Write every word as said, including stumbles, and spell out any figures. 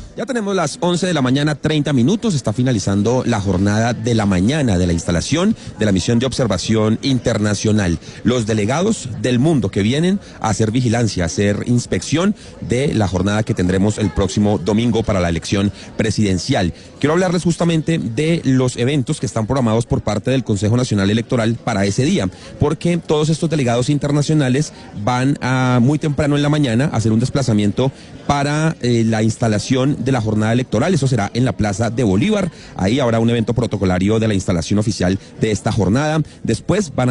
Ya tenemos las once de la mañana, treinta minutos, está finalizando la jornada de la mañana de la instalación de la misión de observación internacional. Los delegados del mundo que vienen a hacer vigilancia, a hacer inspección de la jornada que tendremos el próximo domingo para la elección presidencial. Quiero hablarles justamente de los eventos que están programados por parte del Consejo Nacional Electoral para ese día, porque todos estos delegados internacionales van a muy temprano en la mañana a hacer un desplazamiento para eh, la instalación de la jornada electoral. Eso será en la Plaza de Bolívar. Ahí habrá un evento protocolario de la instalación oficial de esta jornada. Después van a